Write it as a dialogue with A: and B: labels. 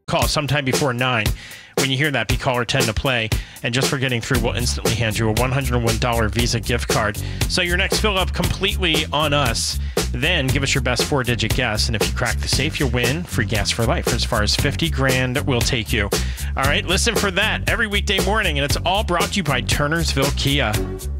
A: call sometime before 9. When you hear that, be caller 10 to play. And just for getting through, we'll instantly hand you a $101 Visa gift card. So your next fill up completely on us. Then give us your best 4-digit guess. And if you crack the safe, you'll win free gas for life. For as far as 50 grand will take you. All right, listen for that every weekday morning. And it's all brought to you by Turnersville Kia.